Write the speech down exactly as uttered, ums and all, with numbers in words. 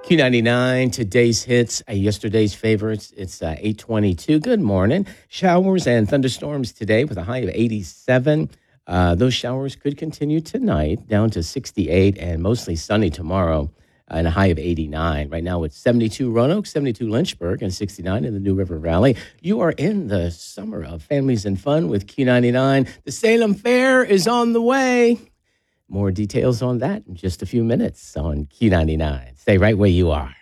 Q ninety-nine, today's hits, uh, yesterday's favorites. It's uh, eight twenty-two. Good morning. Showers and thunderstorms today with a high of eighty-seven. Uh, those showers could continue tonight down to sixty-eight and mostly sunny tomorrow and a high of eighty-nine. Right now it's seventy-two Roanoke, seventy-two Lynchburg, and sixty-nine in the New River Valley. You are in the summer of families and fun with Q ninety-nine. The Salem Fair is on the way. More details on that in just a few minutes on Q ninety-nine. Stay right where you are.